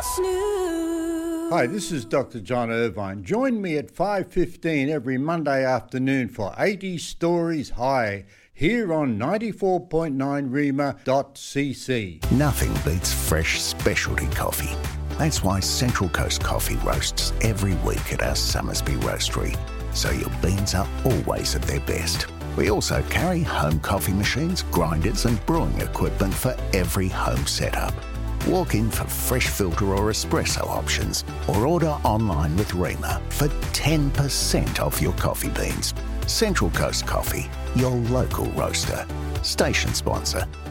Snooze. Hi, this is Dr. John Irvine. Join me at 5:15 every Monday afternoon for 80 Stories High here on 94.9 Rima.cc. Nothing beats fresh specialty coffee. That's why Central Coast Coffee roasts every week at our Summersby roastery, so your beans are always at their best. We also carry home coffee machines, grinders and brewing equipment for every home setup. Walk in for fresh filter or espresso options, or order online with Rima for 10% off your coffee beans. Central Coast Coffee, your local roaster. Station sponsor.